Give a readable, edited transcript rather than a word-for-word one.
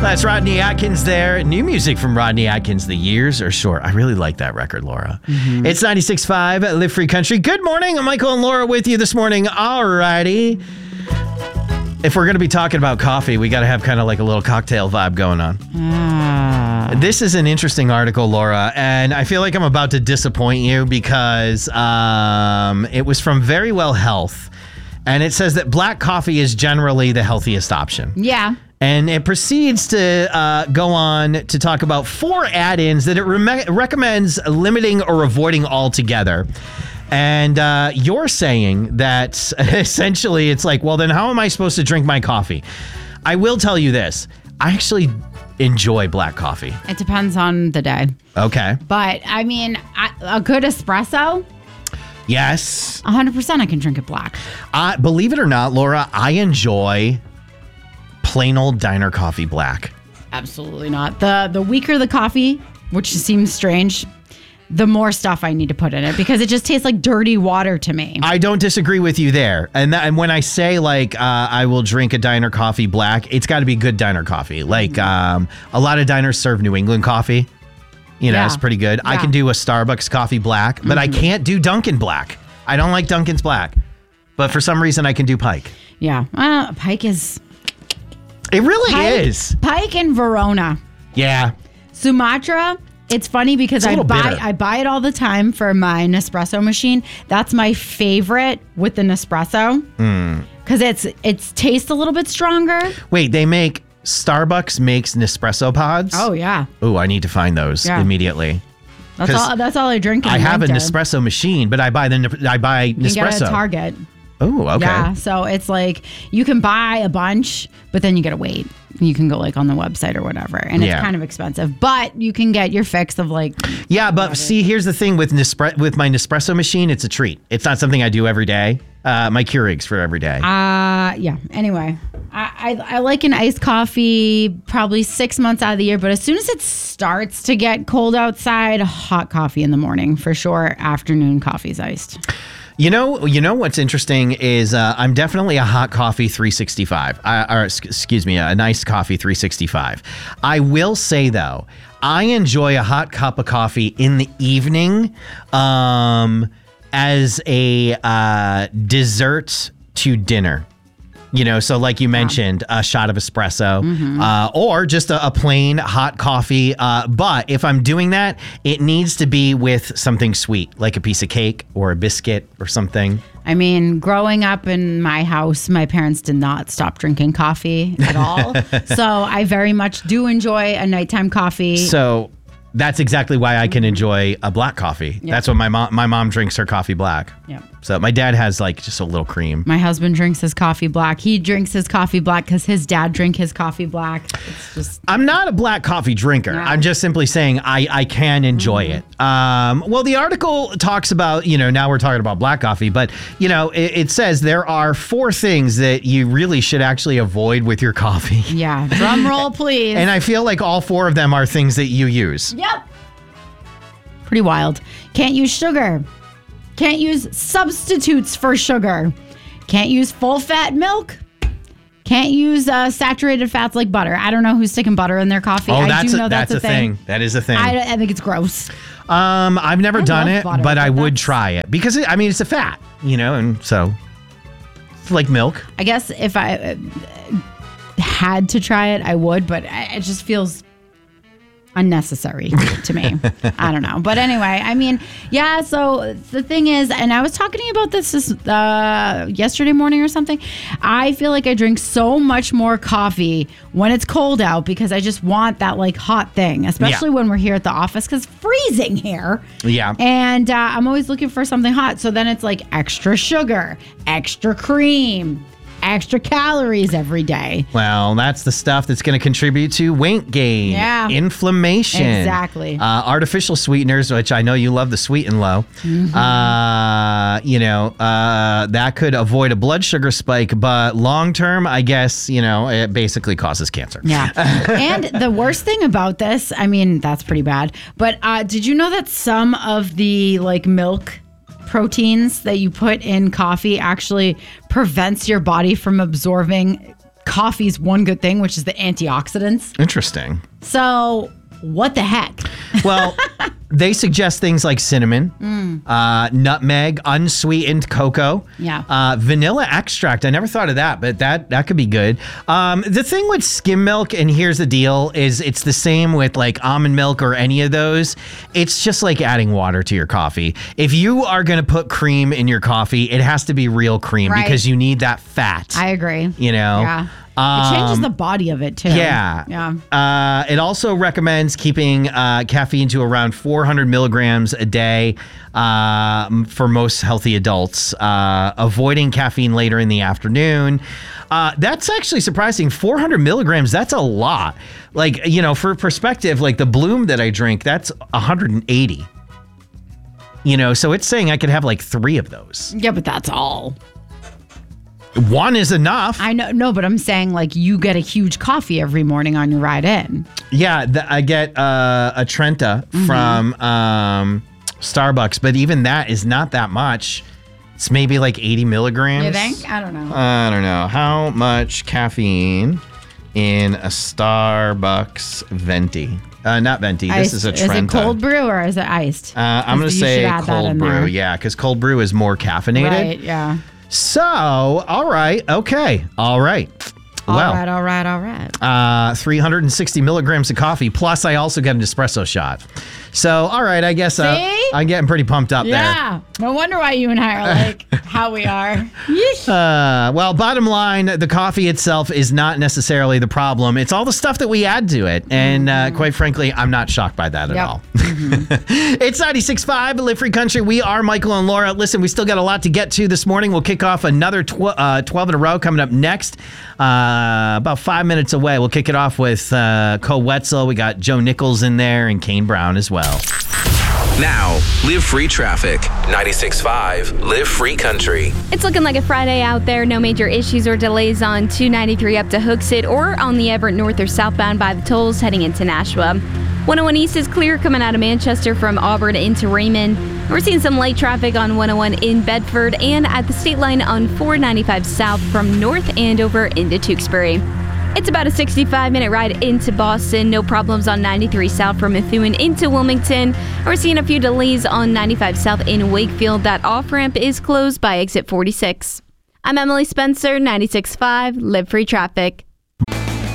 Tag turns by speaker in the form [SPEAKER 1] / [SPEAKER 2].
[SPEAKER 1] That's Rodney Atkins there. New music from Rodney Atkins, The Years Are Short. I really like that record, Laura. Mm-hmm. It's 96.5 Live Free Country. Good morning. I'm Michael and Laura with you this morning. All righty. If we're going to be talking about coffee, we got to have kind of like a little cocktail vibe going on. This is an interesting article, Laura, and I feel like I'm about to disappoint you because it was from Verywell Health, and it says that black coffee is generally the healthiest option.
[SPEAKER 2] Yeah.
[SPEAKER 1] And it proceeds to go on to talk about 4 add-ins that it recommends limiting or avoiding altogether. And you're saying that essentially it's like, well, then how am I supposed to drink my coffee? I will tell you this. I actually enjoy black coffee.
[SPEAKER 2] It depends on the day.
[SPEAKER 1] Okay.
[SPEAKER 2] But, I mean, a good espresso?
[SPEAKER 1] Yes.
[SPEAKER 2] 100% I can drink it black.
[SPEAKER 1] Believe it or not, Laura, I enjoy plain old diner coffee black.
[SPEAKER 2] Absolutely not. The weaker the coffee, which seems strange, the more stuff I need to put in it because it just tastes like dirty water to me.
[SPEAKER 1] I don't disagree with you there. And when I say like I will drink a diner coffee black, it's got to be good diner coffee. Like a lot of diners serve New England coffee. You know, it's pretty good. Yeah. I can do a Starbucks coffee black, but I can't do Dunkin' black. I don't like Dunkin's black. But for some reason I can do Pike.
[SPEAKER 2] Yeah. Pike is...
[SPEAKER 1] It really is.
[SPEAKER 2] Pike and Verona.
[SPEAKER 1] Yeah.
[SPEAKER 2] Sumatra, it's funny because I buy it all the time for my Nespresso machine. That's my favorite with the Nespresso. Because it tastes a little bit stronger.
[SPEAKER 1] Wait, Starbucks makes Nespresso pods?
[SPEAKER 2] Oh, yeah.
[SPEAKER 1] Oh, I need to find those immediately.
[SPEAKER 2] That's all I drink.
[SPEAKER 1] I have a Nespresso machine, but I buy Nespresso.
[SPEAKER 2] You can get it at Target.
[SPEAKER 1] Oh, okay.
[SPEAKER 2] Yeah, so it's like you can buy a bunch, but then you gotta wait. You can go like on the website or whatever, and it's kind of expensive. But you can get your fix of like. Yeah,
[SPEAKER 1] but see, here's the thing with my Nespresso machine, it's a treat. It's not something I do every day. My Keurig's for every day.
[SPEAKER 2] Yeah. Anyway, I like an iced coffee probably 6 months out of the year, but as soon as it starts to get cold outside, hot coffee in the morning for sure. Afternoon coffee's iced.
[SPEAKER 1] You know what's interesting is I'm definitely a hot coffee 365. A nice coffee 365. I will say though, I enjoy a hot cup of coffee in the evening as a dessert to dinner. You know, so like you mentioned, a shot of espresso or just a plain hot coffee. But if I'm doing that, it needs to be with something sweet, like a piece of cake or a biscuit or something.
[SPEAKER 2] I mean, growing up in my house, my parents did not stop drinking coffee at all. So I very much do enjoy a nighttime coffee.
[SPEAKER 1] So that's exactly why I can enjoy a black coffee. Yep. That's what my mom drinks her coffee black.
[SPEAKER 2] Yep.
[SPEAKER 1] So my dad has like just a little cream.
[SPEAKER 2] My husband drinks his coffee black. He drinks his coffee black because his dad drank his coffee black. It's just.
[SPEAKER 1] I'm not a black coffee drinker. No. I'm just simply saying I can enjoy it. Well, the article talks about, now we're talking about black coffee, but it says there are 4 things that you really should actually avoid with your coffee.
[SPEAKER 2] Yeah. Drum roll, please.
[SPEAKER 1] And I feel like all 4 of them are things that you use.
[SPEAKER 2] Yep. Pretty wild. Can't use sugar. Can't use substitutes for sugar. Can't use full fat milk. Can't use saturated fats like butter. I don't know who's sticking butter in their coffee.
[SPEAKER 1] I do know that's a thing. That is a thing.
[SPEAKER 2] I think it's gross.
[SPEAKER 1] I've never done it, but I would try it because it's a fat, and so it's like milk.
[SPEAKER 2] I guess if I had to try it, I would, but it just feels unnecessary to me. I don't know. But anyway, so the thing is, and I was talking to you about this yesterday morning or something, I feel like I drink so much more coffee when it's cold out because I just want that like hot thing, especially when we're here at the office because it's freezing here.
[SPEAKER 1] Yeah.
[SPEAKER 2] And I'm always looking for something hot. So then it's like extra sugar, extra cream, extra calories every day.
[SPEAKER 1] Well, that's the stuff that's going to contribute to weight gain, inflammation.
[SPEAKER 2] Exactly.
[SPEAKER 1] Artificial sweeteners, which I know you love the Sweet and Low.
[SPEAKER 2] Mm-hmm.
[SPEAKER 1] That could avoid a blood sugar spike, but long term, I guess, it basically causes cancer.
[SPEAKER 2] Yeah. And the worst thing about this, that's pretty bad, but did you know that some of the milk proteins that you put in coffee actually prevents your body from absorbing coffee's one good thing, which is the antioxidants.
[SPEAKER 1] Interesting.
[SPEAKER 2] So what the heck?
[SPEAKER 1] Well, they suggest things like cinnamon, nutmeg, unsweetened cocoa, vanilla extract. I never thought of that, but that could be good. The thing with skim milk, and here's the deal, is it's the same with like almond milk or any of those. It's just like adding water to your coffee. If you are going to put cream in your coffee, it has to be real cream because you need that fat.
[SPEAKER 2] I agree.
[SPEAKER 1] You know?
[SPEAKER 2] Yeah. It changes the body of it, too.
[SPEAKER 1] Yeah. It also recommends keeping caffeine to around 400 milligrams a day for most healthy adults, avoiding caffeine later in the afternoon. That's actually surprising. 400 milligrams, that's a lot. Like, you know, for perspective, like the Bloom that I drink, that's 180. You know, so it's saying I could have like 3 of those.
[SPEAKER 2] Yeah, but that's all.
[SPEAKER 1] One is enough.
[SPEAKER 2] I know, no, but I'm saying like you get a huge coffee every morning on your ride in.
[SPEAKER 1] Yeah, I get a Trenta from Starbucks, but even that is not that much. It's maybe like 80 milligrams.
[SPEAKER 2] You think? I don't know.
[SPEAKER 1] I don't know. How much caffeine in a Starbucks venti? Not venti.
[SPEAKER 2] Iced.
[SPEAKER 1] This is a Trenta.
[SPEAKER 2] Is it cold brew or is it iced?
[SPEAKER 1] I'm going to say cold brew. Yeah, because cold brew is more caffeinated.
[SPEAKER 2] Right, yeah.
[SPEAKER 1] So, all right. Okay. All right.
[SPEAKER 2] All right.
[SPEAKER 1] 360 milligrams of coffee. Plus, I also get an espresso shot. So, all right. I guess I'm getting pretty pumped up there.
[SPEAKER 2] Yeah. No wonder why you and I are like how we are.
[SPEAKER 1] Well, bottom line, the coffee itself is not necessarily the problem. It's all the stuff that we add to it. And quite frankly, I'm not shocked by that at all. It's 96.5 Live Free Country. We are Michael and Laura. Listen, we still got a lot to get to this morning. We'll kick off another 12 in a row coming up next. About 5 minutes away. We'll kick it off with Cole Wetzel. We got Joe Nichols in there and Kane Brown as well.
[SPEAKER 3] Now, Live Free Traffic. 96.5 Live Free Country.
[SPEAKER 4] It's looking like a Friday out there. No major issues or delays on 293 up to Hooksett or on the Everett North or southbound by the tolls heading into Nashua. 101 East is clear coming out of Manchester from Auburn into Raymond. We're seeing some light traffic on 101 in Bedford and at the state line on 495 south from North Andover into Tewksbury. It's about a 65-minute ride into Boston. No problems on 93 south from Methuen into Wilmington. We're seeing a few delays on 95 south in Wakefield. That off-ramp is closed by exit 46. I'm Emily Spencer, 96.5 Live Free Traffic.